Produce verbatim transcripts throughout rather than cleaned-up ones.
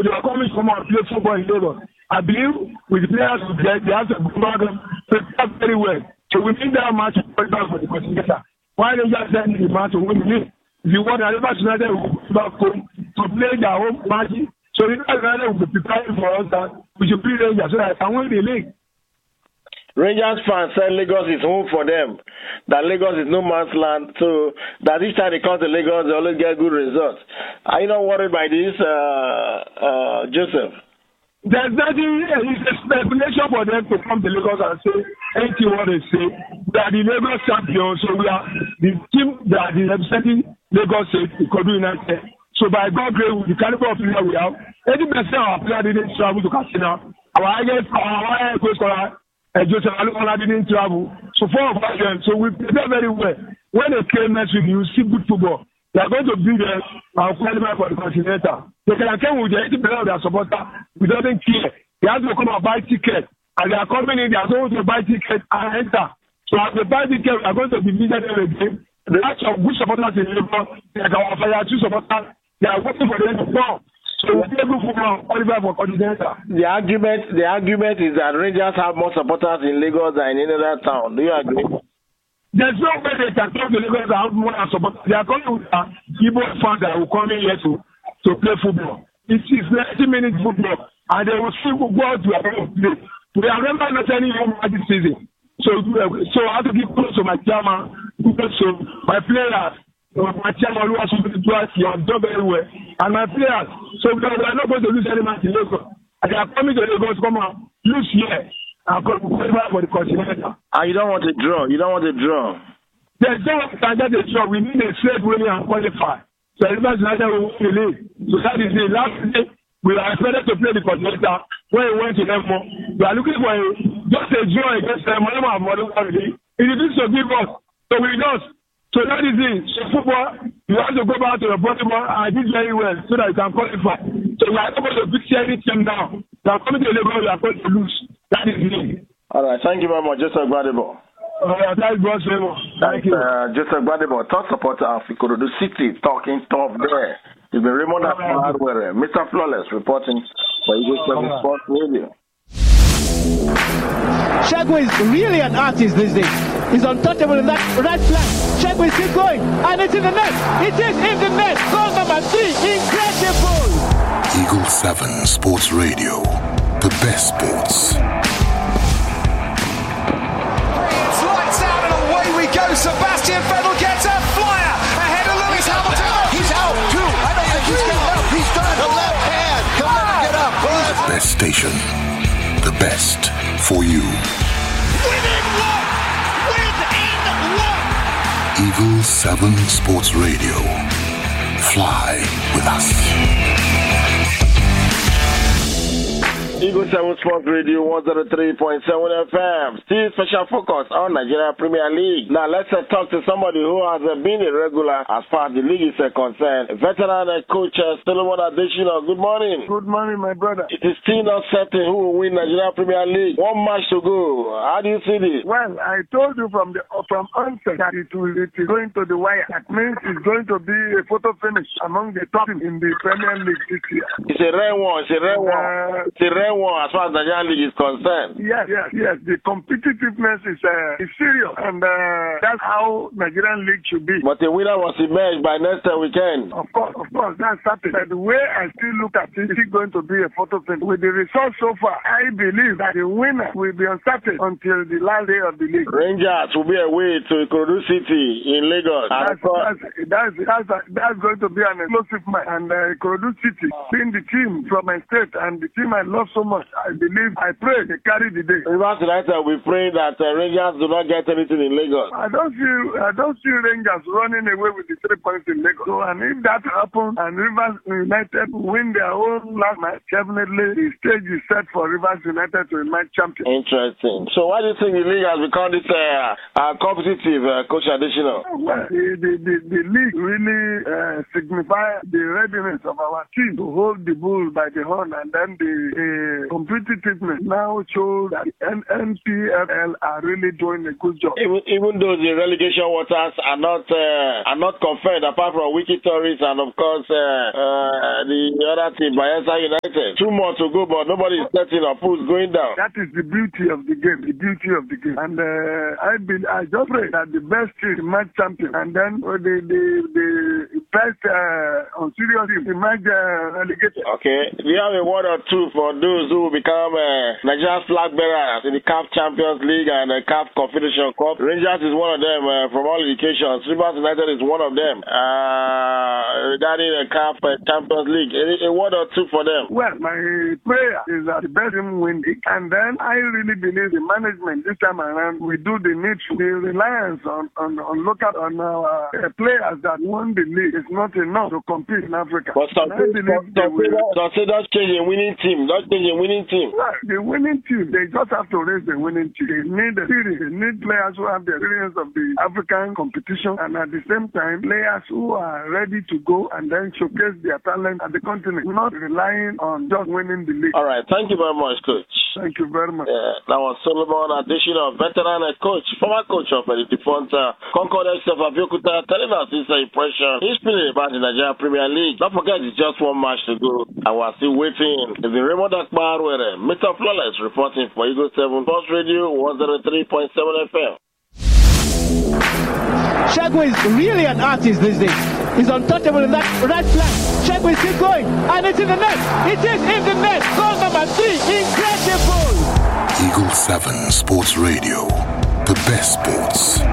So they are coming to come and play football in Lagos. I believe with the players who get, they have to program prepare very well. So we need that match to qualify for the continental. Why don't you just send the match to win the league? If you want Rivers United will go back home to play their home match. So Rivers United will be preparing for us that we should play Rangers so that I can win the league. Rangers fans said Lagos is home for them, that Lagos is no man's land, so that each time they come to Lagos, they always get good results. Are you not worried by this, uh, uh, Joseph? There's nothing, it's a speculation for them to come to Lagos and say anything what they say. They are the Lagos champions, so we are the team that is representing Lagos State, the Kodu United. So by God grace, with the caliber of player we have, eighty percent of our players didn't travel to Katsina. Our highest, our highest goal scorer, Uh, Joseph Alukola didn't travel. So four of us then, so we prepare very well. When they came next week, you see good football. They are going to be there and qualify for the continental. They can come with the eighty percent of their supporter. We don't care. They have to come and buy tickets. And they are coming in, they are going to buy tickets and enter. So as they buy tickets, we are going to be visited again. They have some good supporters in Lagos. They are our fire two supporters. They are waiting for them to come. So we play good football, qualify for continental. The argument, the argument is that Rangers have more supporters in Lagos than in any other town. Do you agree? There's no way they can come to Lagos and have more supporters. They are coming with uh, Igbo fans that will come in here to, to play football. It is ninety minutes football, and they will see football to a play. We are never not any home this season. So, so I have to give close to my chairman, close to my players. My chairman who has been twice, you have done very well. And my players, so we are not going to lose any match in Lagos. And they are coming to Lagos to come and lose here and qualify for the continental. And you don't want to draw. You don't want to draw. There's no one can get a draw. We need a straight winning and qualify. So Rivers United will win the league. So that is the last day we are expected to play the continental when we went to Nemo. We are looking for a, just a draw against them. It is to give us. So we don't. So that is it. So football, you have to go back to the bottom and did very well so that you can qualify. So we are not going to beat any team now. We are coming to Lagos, we are going to lose. That is it. All right. Thank you very much, Joseph Gbadebo. All right. Thank you very much. Thank you. Uh, Joseph Gbadebo, top supporter of Ikorodu City, talking tough there. It's been Raymond Hardware, Mister Flawless reporting for Eagle seven Sports Radio. Shagway is really an artist these days. He's untouchable in that right flank. Shagway is still going, and it's in the net. It is in the net. Goal number three. Incredible. Eagle seven Sports Radio. The best sports. It's lights out and away we go. Sebastian Vettel gets a flyer ahead of Lewis Hamilton. He's out too. I don't think he's getting up. He's done. The left hand. He'll never get up. The best station. The best for you. Within one! Within one! Eagle seven Sports Radio. Fly with us. Eagle seven Sports Radio one oh three point seven F M. Still special focus on Nigeria Premier League. Now let's uh, talk to somebody who has uh, been a regular as far as the league is uh, concerned. Veteran uh, coach uh, Solomon Adesina. Good morning. Good morning, my brother. It is still not certain who will win Nigeria Premier League. One match to go. How do you see this? Well, I told you from the from onset that it will it is going to the wire. That means it's going to be a photo finish among the top in the Premier League this year. It's a rare one. It's a rare one. Uh, it's a rare one as far as Nigerian League is concerned. Yes, yes, yes. The competitiveness is uh, is serious, and uh, that's how Nigerian League should be. But the winner must emerge by next weekend. Of course, of course, that's certain. But the way I still look at it, it's going to be a photo finish. With the results so far, I believe that the winner will be uncertain until the last day of the league. Rangers will be away to Ikorodu City in Lagos. That's, that's, that's, that's, that's going to be an explosive match. And uh, Ikorodu City, being the team from my state and the team I love so much, I believe, I pray they carry the day. Rivers United, we pray that uh, Rangers do not get anything in Lagos. I don't see, I don't see Rangers running away with the three points in Lagos. So, and if that happens and Rivers United win their own last match, definitely the stage is set for Rivers United to emerge champion. Interesting. So, why do you think the league has become this uh, uh, competitive, uh, Coach Adesina? Well, the, the, the, the league really uh, signifies the readiness of our team to hold the bull by the horn, and then the uh, the competitiveness now shows that N P F L are really doing a good job. Even, even though the relegation waters are not uh, are not confirmed, apart from Wiki Tourist and of course uh, uh, the other team, Bayelsa United. Two more to go, but nobody is setting up who's going down. That is the beauty of the game. The beauty of the game. And uh, I been I just pray that the best team emerge champion, and then uh, the the the best uh, on serious team emerge uh, relegated. Okay, we have a word or two for those who will become uh, Nigeria's flag bearers in the C A F Champions League and the C A F Confederation Cup. Rangers is one of them uh, from all indications. Rivers United is one of them. Uh, regarding the C A F uh, Champions League, a, a word or two for them. Well, my prayer is that the best team win it, and then I really believe the management this time around we do the needful. The reliance on on, on local on our uh, players that won the league is not enough to compete in Africa. But some consider change a winning team, not change a winning team. Well, the winning team, they just have to raise the winning team. They need the experience. They need players who have the experience of the African competition, and at the same time, players who are ready to go and then showcase their talent at the continent, not relying on just winning the league. All right, thank you very much, Coach. Thank you very much. Yeah, that was Solomon Additional, veteran coach, former coach of the defunct uh, Concord F C of Abeokuta, telling us his impression, his feeling about the Nigeria Premier League. Don't forget, it's just one match to go, and we're still waiting. It's the Raymond Akbar with uh, Mister Flawless reporting for Eagle seven Sports Radio one oh three point seven F M. Shagway is really an artist these days. He's untouchable in that right flank. Shagway is still going, and it's in the net. It is in the net. Goal number three. Incredible. Eagle seven Sports Radio. The best sports.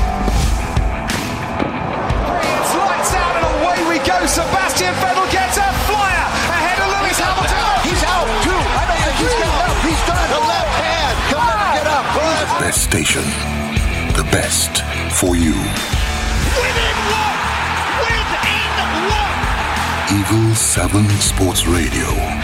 It's lights out and away we go. Sebastian Vettel gets a flyer ahead of Lewis Hamilton. He's out too. I don't think he's getting up. He's done. The left hand. Come on, get up. The best station. The best for you. Within one. Within one. Eagle seven Sports Radio.